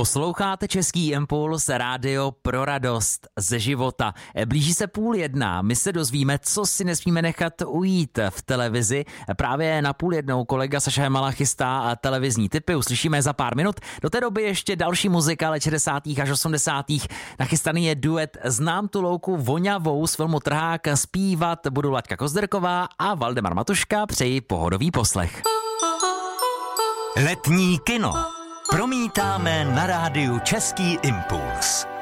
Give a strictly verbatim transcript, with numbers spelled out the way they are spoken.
Posloucháte Český impuls, rádio pro radost ze života. Blíží se půl jedna, my se dozvíme, co si nesmíme nechat ujít v televizi. Právě na půl jednou kolega Saša Hemala chystá televizní tipy, uslyšíme za pár minut. Do té doby ještě další muzika let šedesátých až osmdesátých. Nachystaný je duet Znám tu louku voňavou z filmu Trhák. Zpívat budou Laďka Kozderková a Valdemar Matuška. Přeji pohodový poslech. Letní kino promítáme na rádiu Český impuls.